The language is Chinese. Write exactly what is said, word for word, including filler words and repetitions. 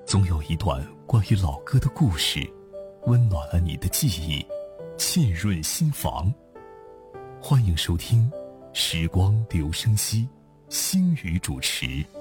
总有一段关于老歌的故事，温暖了你的记忆，沁润心房。欢迎收听时光留声机，星宇主持。